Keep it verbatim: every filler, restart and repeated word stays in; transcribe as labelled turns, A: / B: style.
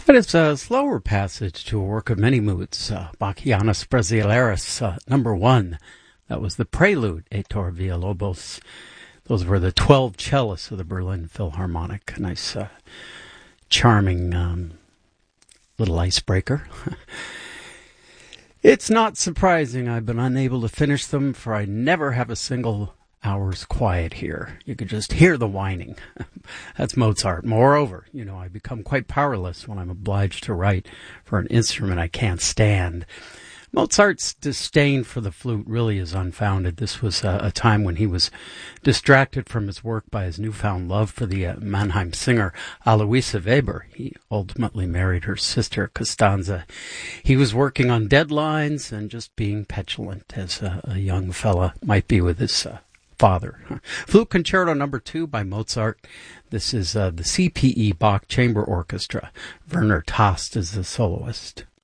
A: But it's a slower passage to a work of many moods. Uh, Bachianas Brasileiras, uh, number one. That was the Prelude, Heitor Villa-Lobos. Those were the twelve cellists of the Berlin Philharmonic. A nice, uh, charming um, little icebreaker. It's not surprising I've been unable to finish them, for I never have a single hour's quiet here. You could just hear the whining. That's Mozart. Moreover, you know, I become quite powerless when I'm obliged to write for an instrument I can't stand. Mozart's disdain for the flute really is unfounded. This was a, a time when he was distracted from his work by his newfound love for the uh, Mannheim singer Aloysia Weber. He ultimately married her sister Costanza. He was working on deadlines and just being petulant, as a, a young fella might be with his uh, father. Flute Concerto number two by Mozart. This is uh, the C P E Bach Chamber Orchestra. Werner Tost is the soloist.